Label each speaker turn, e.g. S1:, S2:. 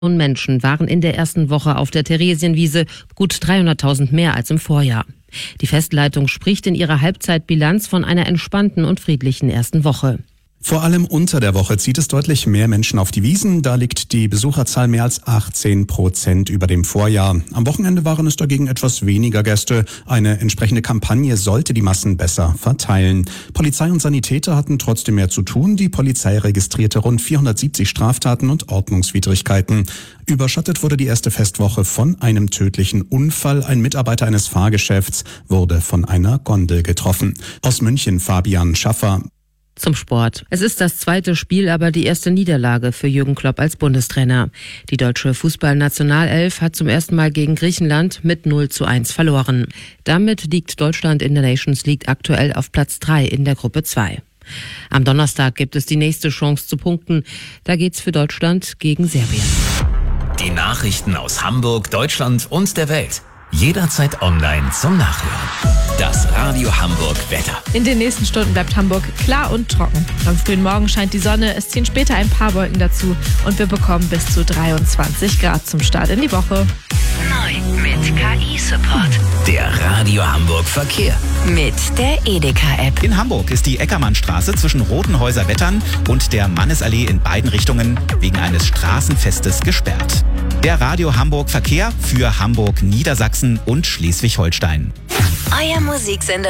S1: Und Menschen waren in der ersten Woche auf der Theresienwiese, gut 300.000 mehr als im Vorjahr. Die Festleitung spricht in ihrer Halbzeitbilanz von einer entspannten und friedlichen ersten Woche.
S2: Vor allem unter der Woche zieht es deutlich mehr Menschen auf die Wiesn. Da liegt die Besucherzahl mehr als 18% über dem Vorjahr. Am Wochenende waren es dagegen etwas weniger Gäste. Eine entsprechende Kampagne sollte die Massen besser verteilen. Polizei und Sanitäter hatten trotzdem mehr zu tun. Die Polizei registrierte rund 470 Straftaten und Ordnungswidrigkeiten. Überschattet wurde die erste Festwoche von einem tödlichen Unfall. Ein Mitarbeiter eines Fahrgeschäfts wurde von einer Gondel getroffen. Aus München Fabian Schaffer.
S1: Zum Sport. Es ist das zweite Spiel, aber die erste Niederlage für Jürgen Klopp als Bundestrainer. Die deutsche Fußballnationalelf hat zum ersten Mal gegen Griechenland mit 0:1 verloren. Damit liegt Deutschland in der Nations League aktuell auf Platz 3 in der Gruppe 2. Am Donnerstag gibt es die nächste Chance zu punkten. Da geht's für Deutschland gegen Serbien.
S3: Die Nachrichten aus Hamburg, Deutschland und der Welt. Jederzeit online zum Nachhören. Das Radio Hamburg Wetter.
S4: In den nächsten Stunden bleibt Hamburg klar und trocken. Am frühen Morgen scheint die Sonne, es ziehen später ein paar Wolken dazu und wir bekommen bis zu 23 Grad zum Start in die Woche.
S5: Neu mit KI-Support.
S3: Der Radio Hamburg Verkehr.
S5: Mit der Edeka-App.
S6: In Hamburg ist die Eckermannstraße zwischen Rotenhäuser Wettern und der Mannesallee in beiden Richtungen wegen eines Straßenfestes gesperrt. Der Radio Hamburg Verkehr für Hamburg, Niedersachsen und Schleswig-Holstein.
S5: Euer Musiksender